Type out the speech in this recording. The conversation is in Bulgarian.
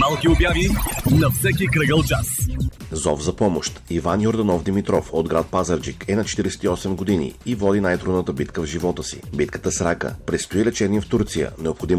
Малки обяви на всеки кръгъл час. Зов за помощ. Иван Йорданов Димитров от град Пазарджик е на 48 години и води най-трудната битка в живота си. Битката с рака. Предстои лечение в Турция. Необходимо